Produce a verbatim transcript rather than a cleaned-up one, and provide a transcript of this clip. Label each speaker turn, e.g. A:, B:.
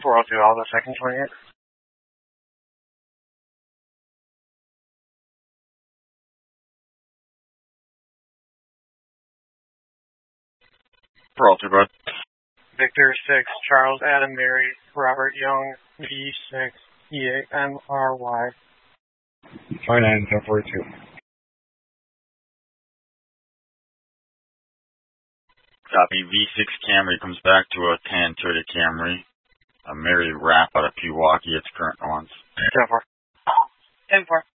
A: four oh two Alpha, second twenty-eight.
B: four oh two, bud.
A: Victor six, Charles Adam Mary, Robert Young, V six, E A M R Y.
C: five nine ten forty-two.
B: Copy. V six Camry comes back to a tan Toyota Camry. A Mary Rapp out of Pewaukee, its current ones.
A: ten four. ten four.